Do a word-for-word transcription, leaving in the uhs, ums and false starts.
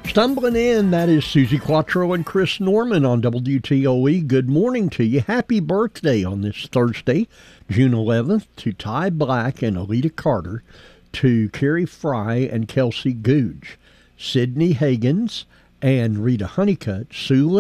Stumbling in, that is Susie Quattro and Chris Norman on W T O E. Good morning to you. Happy birthday on this Thursday, June eleventh, to Ty Black and Alita Carter, to Carrie Fry and Kelsey Googe, Sydney Higgins and Rita Honeycutt, Sue